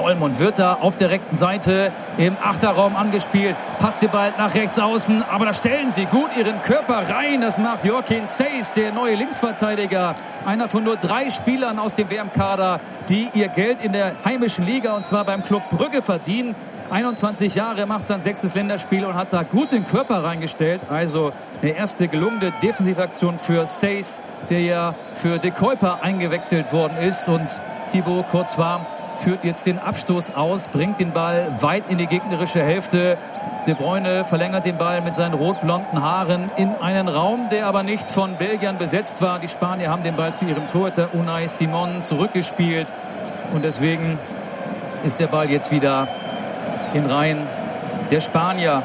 Vollmond wird da auf der rechten Seite im Achterraum angespielt. Passt den Ball nach rechts außen, aber da stellen sie gut ihren Körper rein. Das macht Joaquin Seis, der neue Linksverteidiger. Einer von nur 3 Spielern aus dem WM-Kader, die ihr Geld in der heimischen Liga, und zwar beim Club Brügge, verdienen. 21 Jahre, macht sein 6. Länderspiel und hat da gut den Körper reingestellt. Also eine erste gelungene Defensivaktion für Seis, der ja für De Kuyper eingewechselt worden ist. Und Thibaut Courtois führt jetzt den Abstoß aus, bringt den Ball weit in die gegnerische Hälfte. De Bruyne verlängert den Ball mit seinen rot-blonden Haaren in einen Raum, der aber nicht von Belgiern besetzt war. Die Spanier haben den Ball zu ihrem Torhüter Unai Simon zurückgespielt. Und deswegen ist der Ball jetzt wieder in Reihen der Spanier,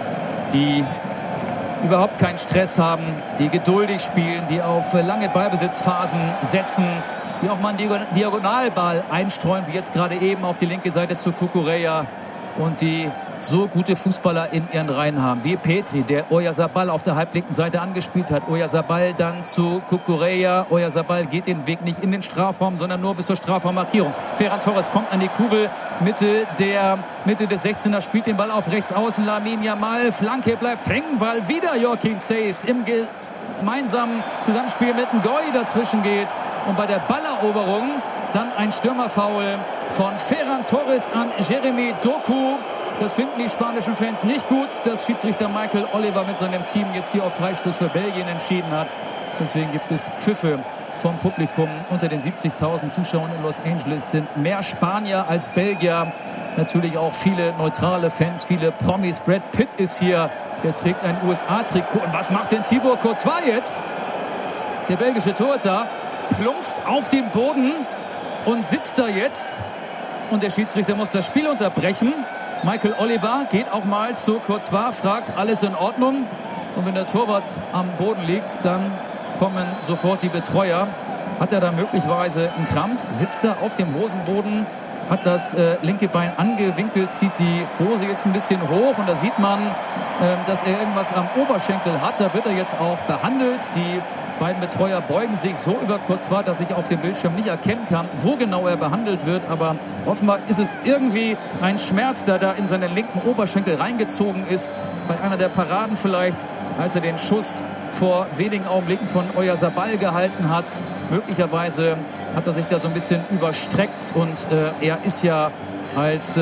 die überhaupt keinen Stress haben, die geduldig spielen, die auf lange Ballbesitzphasen setzen, die auch mal einen Diagonalball einstreuen, wie jetzt gerade eben auf die linke Seite zu Cucurella, und die so gute Fußballer in ihren Reihen haben, wie Petri, der Oyarzabal auf der halblinken Seite angespielt hat. Oyarzabal dann zu Cucurella. Oyarzabal geht den Weg nicht in den Strafraum, sondern nur bis zur Strafraummarkierung. Ferran Torres kommt an die Kugel, Mitte des 16er, spielt den Ball auf rechts außen. Lamine Yamal, Flanke bleibt hängen, weil wieder Joaquin Seis im gemeinsamen Zusammenspiel mit Ngoy dazwischen geht. Und bei der Balleroberung dann ein Stürmerfoul von Ferran Torres an Jeremy Doku. Das finden die spanischen Fans nicht gut, dass Schiedsrichter Michael Oliver mit seinem Team jetzt hier auf Freistoß für Belgien entschieden hat. Deswegen gibt es Pfiffe vom Publikum. Unter den 70.000 Zuschauern in Los Angeles sind mehr Spanier als Belgier. Natürlich auch viele neutrale Fans, viele Promis. Brad Pitt ist hier, der trägt ein USA-Trikot. Und was macht denn Thibaut Courtois jetzt? Der belgische Torhüter plumpst auf den Boden und sitzt da jetzt. Und der Schiedsrichter muss das Spiel unterbrechen. Michael Oliver geht auch mal zu Courtois, fragt, alles in Ordnung? Und wenn der Torwart am Boden liegt, dann kommen sofort die Betreuer. Hat er da möglicherweise einen Krampf? Sitzt er auf dem Hosenboden, hat das linke Bein angewinkelt, zieht die Hose jetzt ein bisschen hoch und da sieht man, dass er irgendwas am Oberschenkel hat. Da wird er jetzt auch behandelt. Die beiden Betreuer beugen sich so über Courtois, dass ich auf dem Bildschirm nicht erkennen kann, wo genau er behandelt wird. Aber offenbar ist es irgendwie ein Schmerz, der da in seinen linken Oberschenkel reingezogen ist. Bei einer der Paraden vielleicht, als er den Schuss vor wenigen Augenblicken von Oyarzabal gehalten hat. Möglicherweise hat er sich da so ein bisschen überstreckt. Und er ist ja als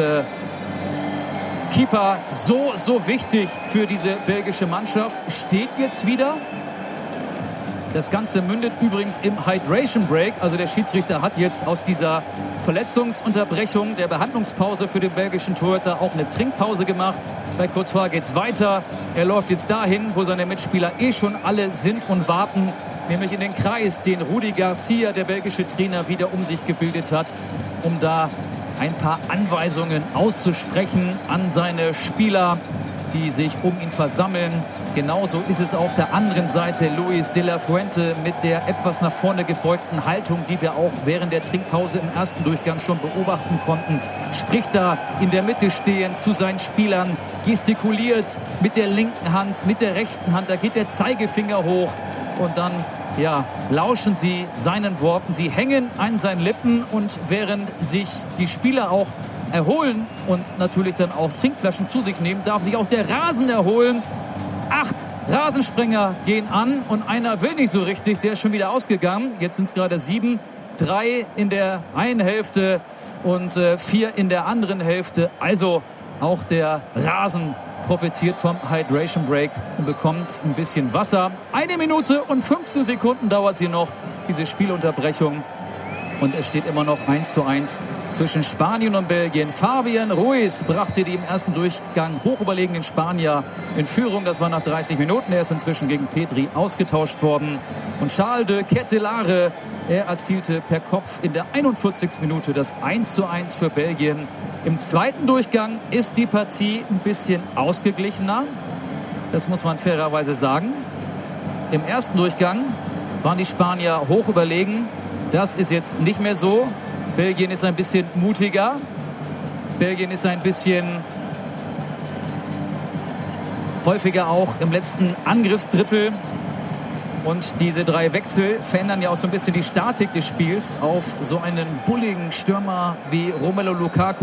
Keeper so wichtig für diese belgische Mannschaft. Steht jetzt wieder. Das Ganze mündet übrigens im Hydration Break. Also der Schiedsrichter hat jetzt aus dieser Verletzungsunterbrechung, der Behandlungspause für den belgischen Torhüter, auch eine Trinkpause gemacht. Bei Courtois geht's weiter. Er läuft jetzt dahin, wo seine Mitspieler schon alle sind und warten. Nämlich in den Kreis, den Rudi Garcia, der belgische Trainer, wieder um sich gebildet hat, um da ein paar Anweisungen auszusprechen an seine Spieler, die sich um ihn versammeln. Genauso ist es auf der anderen Seite. Luis de la Fuente mit der etwas nach vorne gebeugten Haltung, die wir auch während der Trinkpause im ersten Durchgang schon beobachten konnten, spricht da in der Mitte stehend zu seinen Spielern, gestikuliert mit der linken Hand, mit der rechten Hand, da geht der Zeigefinger hoch und dann lauschen sie seinen Worten. Sie hängen an seinen Lippen und während sich die Spieler auch erholen und natürlich dann auch Trinkflaschen zu sich nehmen, darf sich auch der Rasen erholen. 8 Rasensprenger gehen an und einer will nicht so richtig, der ist schon wieder ausgegangen. Jetzt sind es gerade 7, 3 in der einen Hälfte und 4 in der anderen Hälfte. Also auch der Rasen profitiert vom Hydration Break und bekommt ein bisschen Wasser. 1 Minute und 15 Sekunden dauert sie noch, diese Spielunterbrechung. Und es steht immer noch 1:1 zwischen Spanien und Belgien. Fabian Ruiz brachte die im ersten Durchgang hochüberlegenen Spanier in Führung. Das war nach 30 Minuten. Er ist inzwischen gegen Pedri ausgetauscht worden. Und Charles de Ketelaere, er erzielte per Kopf in der 41. Minute das 1:1 für Belgien. Im zweiten Durchgang ist die Partie ein bisschen ausgeglichener. Das muss man fairerweise sagen. Im ersten Durchgang waren die Spanier hoch überlegen. Das ist jetzt nicht mehr so. Belgien ist ein bisschen mutiger. Belgien ist ein bisschen häufiger auch im letzten Angriffsdrittel. Und diese 3 Wechsel verändern ja auch so ein bisschen die Statik des Spiels auf so einen bulligen Stürmer wie Romelu Lukaku.